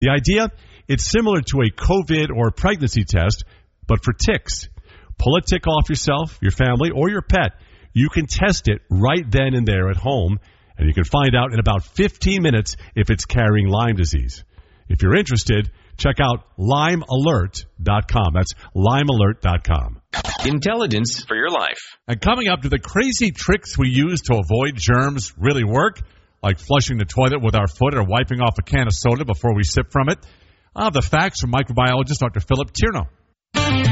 The idea, it's similar to a COVID or pregnancy test, but for ticks. Pull a tick off yourself, your family, or your pet. You can test it right then and there at home, and you can find out in about 15 minutes if it's carrying Lyme disease. If you're interested, check out LymeAlert.com. That's LymeAlert.com. Intelligence for your life. And coming up, do the crazy tricks we use to avoid germs really work? Like flushing the toilet with our foot or wiping off a can of soda before we sip from it? I'll have the facts from microbiologist Dr. Philip Tierno.